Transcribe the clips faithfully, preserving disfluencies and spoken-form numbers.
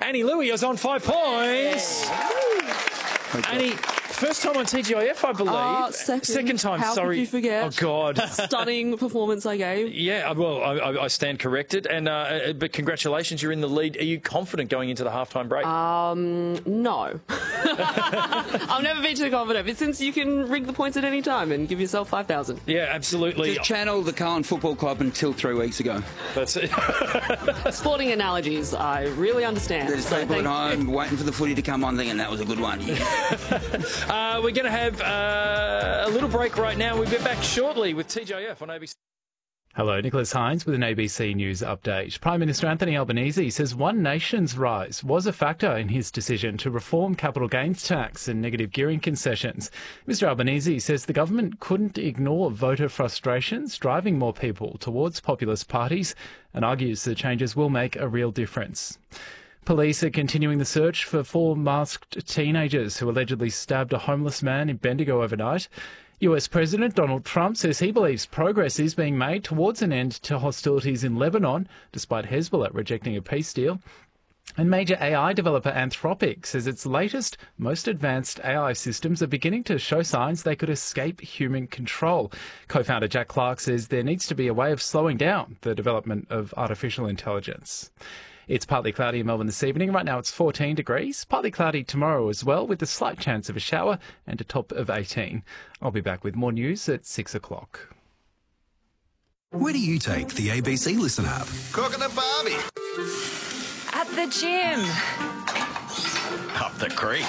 Annie Louie is on five points. Annie, first time on T G I F, I believe. Uh, second. second time, How sorry. could you forget? Oh, God. Stunning performance I gave. Yeah, well, I, I stand corrected. And uh, but congratulations, you're in the lead. Are you confident going into the halftime break? Um, no. I've never been too confident, but since you can rig the points at any time and give yourself five thousand. Yeah, absolutely. Just channel the Carlton Football Club until three weeks ago. That's it. Sporting analogies, I really understand. There's So people at thank home waiting for the footy to come on thinking that was a good one. uh, we're going to have uh, a little break right now. We'll be back shortly with T J I F on A B C. Hello, Nicholas Hines with an A B C News update. Prime Minister Anthony Albanese says One Nation's rise was a factor in his decision to reform capital gains tax and negative gearing concessions. Mr Albanese says the government couldn't ignore voter frustrations driving more people towards populist parties and argues the changes will make a real difference. Police are continuing the search for four masked teenagers who allegedly stabbed a homeless man in Bendigo overnight. U S President Donald Trump says he believes progress is being made towards an end to hostilities in Lebanon, despite Hezbollah rejecting a peace deal. And major A I developer Anthropic says its latest, most advanced A I systems are beginning to show signs they could escape human control. Co-founder Jack Clark says there needs to be a way of slowing down the development of artificial intelligence. It's partly cloudy in Melbourne this evening. Right now it's fourteen degrees. Partly cloudy tomorrow as well, with a slight chance of a shower and a top of eighteen. I'll be back with more news at six o'clock. Where do you take the A B C Listen app? Cooking a barbie. At the gym. Up the creek.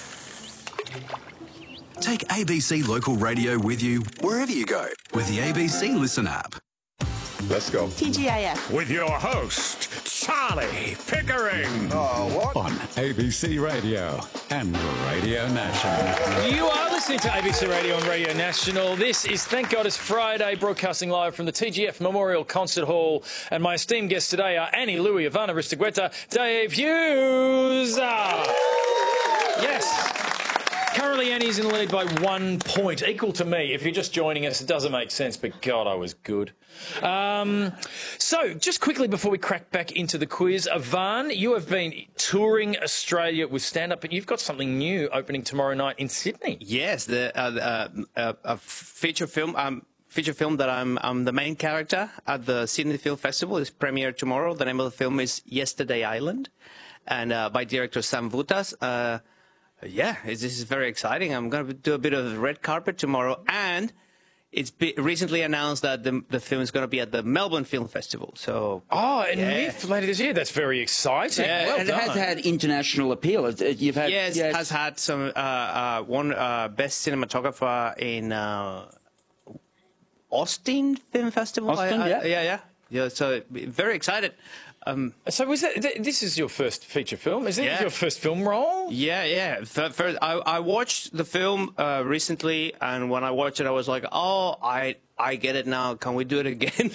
Take A B C Local Radio with you wherever you go with the A B C Listen app. Let's go. T G I F. With your host, Charlie Pickering. Oh, what? On A B C Radio and Radio National. You are listening to A B C Radio and Radio National. This is Thank God It's Friday, broadcasting live from the T G F Memorial Concert Hall. And my esteemed guests today are Annie Louie, Ivana Ristagueta, Dave Hughes. Ah. Yes. Currently, Annie's in the lead by one point, equal to me. If you're just joining us, it doesn't make sense, but God, I was good. Um, so, just quickly before we crack back into the quiz, Ivan, you have been touring Australia with stand-up, but you've got something new opening tomorrow night in Sydney. Yes, the uh, uh, uh, a feature film. Um, feature film that I'm, I'm the main character at the Sydney Film Festival is premiere tomorrow. The name of the film is Yesterday Island, and uh, by director Sam Vutas. Uh, Yeah, this is very exciting. I'm going to do a bit of red carpet tomorrow, and it's be recently announced that the, the film is going to be at the Melbourne Film Festival. So, oh, and yeah. later this year. That's very exciting. Yeah, well and it done. has had international appeal. You've had yes, yes. it has had some uh, uh, one uh, best cinematographer in uh, Austin Film Festival. Austin, I, I, yeah. yeah, yeah, yeah. So very excited. Um, so was that, th this is your first feature film? Is it yeah. your first film role? Yeah, yeah. First, I, I watched the film uh, recently, and when I watched it, I was like, oh, I I get it now. Can we do it again?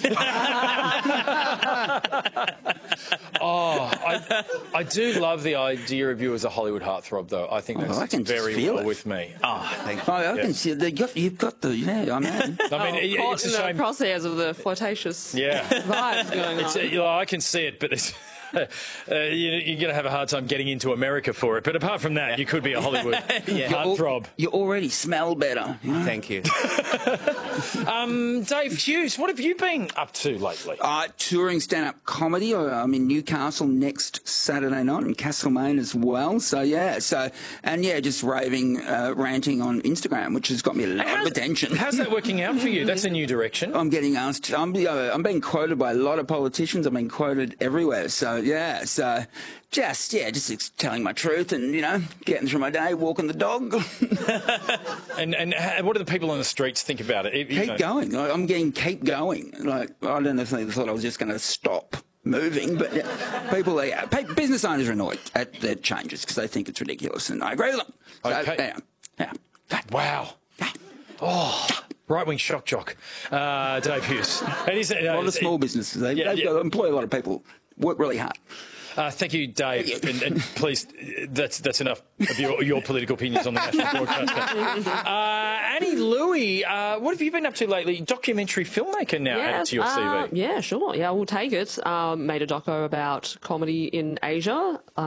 oh, I, I do love the idea of you as a Hollywood heartthrob, though. I think that's oh, I can very feel well it. with me. Oh, thank you. Oh, I yes. can see it. Got, you've got the, yeah, I mean. I mean, oh, it, caught it's a in shame. the crosshairs of the flirtatious Yeah. vibes going on. It's, uh, you know, I can see it, but it's, uh, you, you're going to have a hard time getting into America for it. But apart from that, you could be a Hollywood Yeah. heartthrob. You already smell better. You know? Thank you. um, Dave Hughes, what have you been up to lately? Uh, touring stand-up comedy. I'm in Newcastle next Saturday night, in Castlemaine as well. So, yeah. So, and, yeah, just raving, uh, ranting on Instagram, which has got me a lot how's, of attention. How's that working out for you? That's a new direction. I'm getting asked. I'm, uh, I'm being quoted by a lot of politicians. I'm being quoted everywhere. So, yeah. So, just, yeah, just ex- telling my truth and, you know, getting through my day, walking the dog. and and how, what do the people on the streets think about it? You keep know. going. Like, I'm getting keep going. Like, I don't know if they thought I was just going to stop moving, but yeah, people, yeah, business owners are annoyed at the changes because they think it's ridiculous, and I agree with them. So, Okay. yeah, yeah. Wow. Oh. Right-wing shock jock, uh, Dave Hughes. It is, uh, A lot of small businesses, they, yeah, they yeah. employ a lot of people, work really hard. Uh, thank you, Dave. and, and please, that's that's enough of your, your political opinions on the national broadcaster. Uh, Annie Louie, uh, what have you been up to lately? Documentary filmmaker now added to your C V. Uh, yeah, sure. Yeah, we'll take it. Um, made a doco about comedy in Asia.